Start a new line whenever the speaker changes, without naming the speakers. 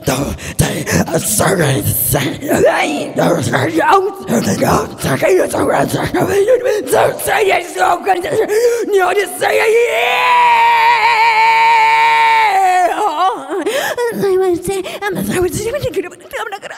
对，sorry，这个有中国人，这谁也是我跟着，你有点谁呀？I was saying, I'm sorry,